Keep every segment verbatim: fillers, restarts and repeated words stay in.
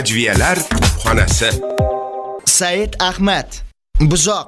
Ajviyalar xonasi. Said Ahmad, Buzoq.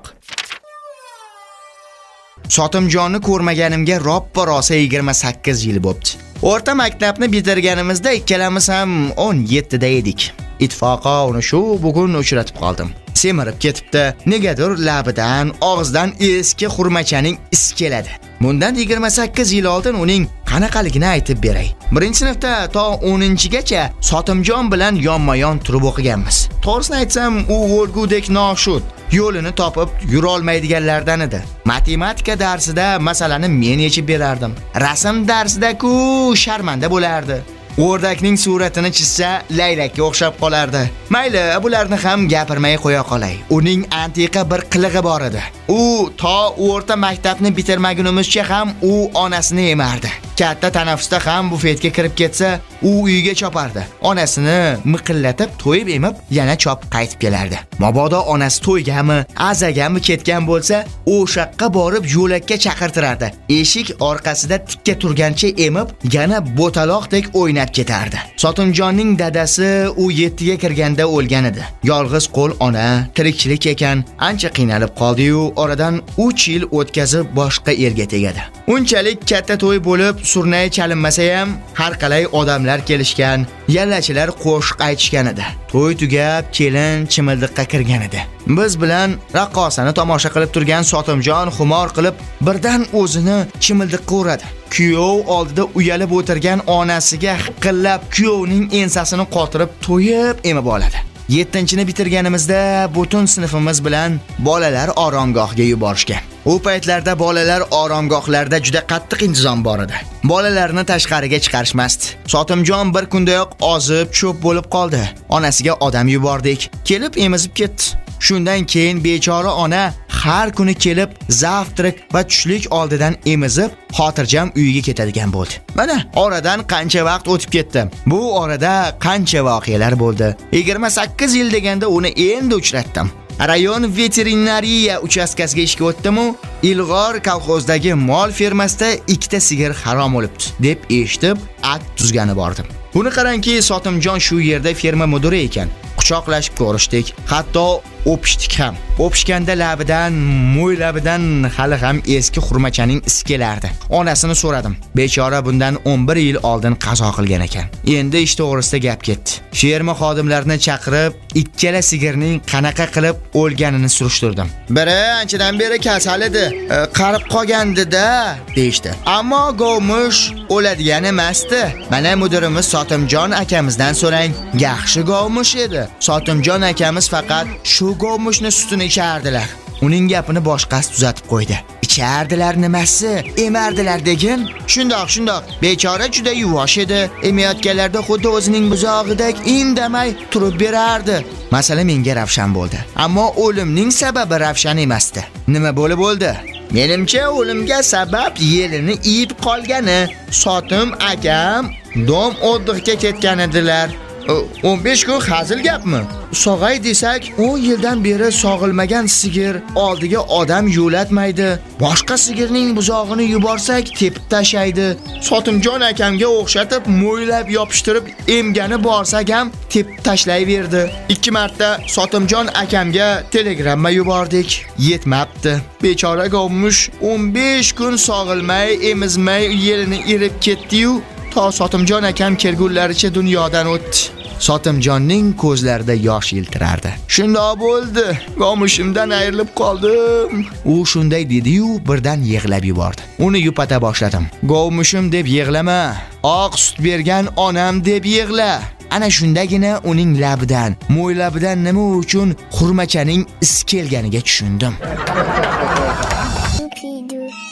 Sotimjonni ko'rmaganimga roppa-rosa yigirma sakkiz yil bo'pti. O'rta maktabni bitirganimizda ikkalamiz ham o'n yetti da edik. Ittifoqo uni shu bugun uchratib qoldim. Semirib ketibdi. Negadir labidan, og'zidan eski xurmachaning isi keladi. Bundan yigirma sakkiz yil oldin uning qanaqaligini aytib beray. birinchi sinfda to o'ninchigacha Sotimjon bilan yonma-yon turib o'qiganmiz. To'g'risini aytsam, u o'lgudek noshud, yo'lini topib yura olmaydiganlardan edi. Matematika darsida masalani men yechib berardim. Rasm darsida-ku sharmanda bo'lardi. O'rdakning suratini chizsa laylakka o'xshab qolardi. Mayli, bularni ham gapirmay qo'ya qolay. Uning antiqa bir qilig'i bor edi. U to o'rta maktabni bitirmagunimizcha ham u onasini emardi. Katta tanaffusda ham bufetga kirib ketsa, u uyiga chopardi. Onasini miqillatib to'yib emib, yana chop qaytib kelardi. Mabodo onasi to'ygami, azagami ketgan bo'lsa, o'shaqqa borib yo'lakka chaqirtirardi. Eshik orqasida tikka turgancha emib, yana botaloqdek o'ynab ketardi. Sotimjonning dadasi u yettiga kirganda o'lgan edi. Yolg'iz qo'l ona, tirikchilik ekan, ancha qiynalib qoldi-yu, oradan uch yil o'tkazib boshqa erga tegadi. Unchalik katta to'y bo'lib, surnay chalinmasa ham, har qalay odamlar kelishgan, yallachilar qo'shiq aytishgan edi. To'y tugab, kelin chimildiqqa kirgan edi. Biz bilan raqqosani tomosha qilib turgan Sotimjon xumor qilib, birdan o'zini chimildiqqa uradi. Kuyov oldida uyalib o'tirgan onasiga hiqillab, kuyovning ensasini qotirib to'yib emib oladi. yettinchini bitirganimizda butun sinfimiz bilan bolalar oromgohiga yuborishgan. U paytlarda bolalar oromgohlarda juda qattiq intizom bor edi. Bolalarni tashqariga chiqarishmasdi. Sotimjon bir kundayoq ozib, cho'p bo'lib qoldi. Onasiga odam yubordik. Kelib emizib ketdi. Shundan keyin bechora ona har kuni kelib zavtrak va tushlik oldidan emizib, xotirjam uyiga ketadigan bo'ldi. Mana oradan qancha vaqt o'tib ketdi. Bu orada qancha voqealar bo'ldi. yigirma sakkiz yil deganda uni endi uchratdim. Rayon veterinariya uchastkasiga ishga o'tdim-u, Ilg'or kolxozdagi mol fermasida ikkita sigir harom o'libdi deb eshitib, akt tuzgani bordim. Buni qarangki, Sotimjon shu yerda ferma mudiri ekan. Quchoqlashib ko'rishdik, hatto o'pishdik ham. O'pishganda labidan, mo'ylabidan hali ham eski xurmachaning isi kelardi. Onasini so'radim. Bechora bundan o'n bir yil oldin qazo qilgan ekan. Endi ish to'g'risida gap ketdi. Ferma xodimlarini chaqirib, ikkala sigirning qanaqa qilib o'lganini surishtirdim. Biri anchadan beri kasal edi, e, qarib qolgandi-da, deyshti. Ammo govmush o'ladigan emasdi. Mana mudirimiz Sotimjon akamizdan so'rang, yaxshi govmush edi. Sotimjon akamiz faqat shu govmushni sutini ichardilar. Uning gapini boshqasi tuzatib qo'ydi. Ichardilar nimasi? Emardilar degin? Shundoq, shundoq. Bechora juda yuvosh edi. Emayotganlarda xuddi o'zining buzog'idek indamay turib berardi. Masala menga ravshan bo'ldi. Ammo o'limning sababi ravshan emasdi. Nima bo'lib bo'ldi? Menimcha o'limga sabab yelini iyib qolgani. Sotim akam dom o'ddiqga ketgan edilar. o'n besh kun hazil gapmi? Sog'ay desak, o'n yildan beri sog'ilmagan sigir oldiga odam yo'latmaydi. Boshqa sigirning buzog'ini yuborsak, tepib tashlaydi. Sotimjon akamga o'xshatib, mo'ylab yopishtirib emgani borsak ham tepib tashlayverdi. Ikki marta Sotimjon akamga telegramma yubordik. Yetmabdi. Bechora govmush o'n besh kun sog'ilmay, emizmay yelini irib ketdi-yu, to Sotimjon akam kelgunlaricha dunyodan o'tdi. Sotimjonning ko'zlarida yosh yiltirardi. Shundoq bo'ldi, govmushimdan ayrilib qoldim. U shunday dedi-yu, birdan yig'lab yubordi. Uni yupata boshladim. Govmushim deb yig'lama, oq sut bergan onam deb yig'la. Ana shundagina uning labidan, mo'ylabidan nima uchun xurmachaning isi kelganiga tushundim.